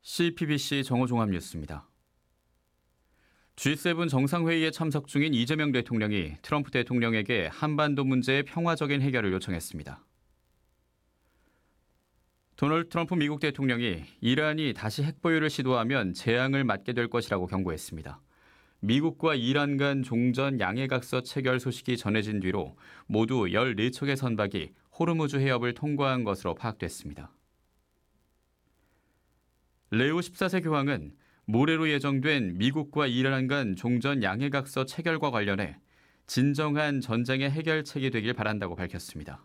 CPBC 정호종합뉴스입니다. G7 정상회의에 참석 중인 이재명 대통령이 트럼프 대통령에게 한반도 문제의 평화적인 해결을 요청했습니다. 도널드 트럼프 미국 대통령이 이란이 다시 핵보유를 시도하면 재앙을 맞게 될 것이라고 경고했습니다. 미국과 이란 간 종전 양해각서 체결 소식이 전해진 뒤로 모두 14척의 선박이 호르무즈 해협을 통과한 것으로 파악됐습니다. 레오 14세 교황은 모레로 예정된 미국과 이란 간 종전 양해각서 체결과 관련해 진정한 전쟁의 해결책이 되길 바란다고 밝혔습니다.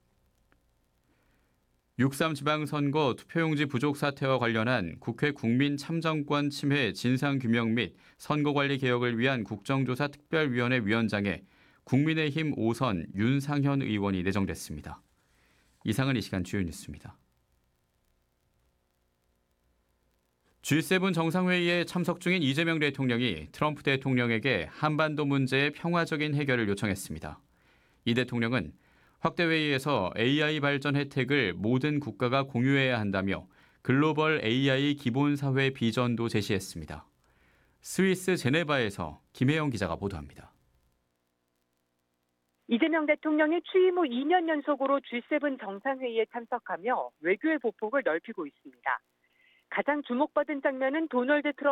6.3 지방선거 투표용지 부족 사태와 관련한 국회 국민참정권 침해 진상규명 및 선거관리 개혁을 위한 국정조사 특별위원회 위원장에 국민의힘 5선 윤상현 의원이 내정됐습니다. 이상은 이 시간 주요 뉴스입니다. G7 정상회의에 참석 중인 이재명 대통령이 트럼프 대통령에게 한반도 문제의 평화적인 해결을 요청했습니다. 이 대통령은 확대회의에서 AI 발전 혜택을 모든 국가가 공유해야 한다며 글로벌 AI 기본사회 비전도 제시했습니다. 스위스 제네바에서 김혜영 기자가 보도합니다. 이재명 대통령이 취임 후 2년 연속으로 G7 정상회의에 참석하며 외교의 보폭을 넓히고 있습니다. 가장 주목받은 장면은 도널드 트럼프